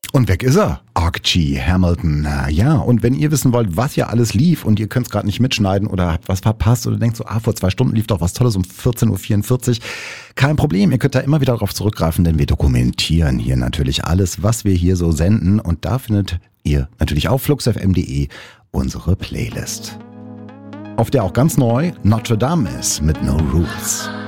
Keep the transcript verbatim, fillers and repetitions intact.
Und weg ist er. Archie Hamilton. Ja, und wenn ihr wissen wollt, was hier alles lief und ihr könnt es gerade nicht mitschneiden oder habt was verpasst oder denkt so, ah, vor zwei Stunden lief doch was Tolles um vierzehn Uhr vierundvierzig. Kein Problem, ihr könnt da immer wieder darauf zurückgreifen, denn wir dokumentieren hier natürlich alles, was wir hier so senden. Und da findet ihr natürlich auf fluxfm punkt de unsere Playlist, auf der auch ganz neu Notre Dame ist mit No Rules.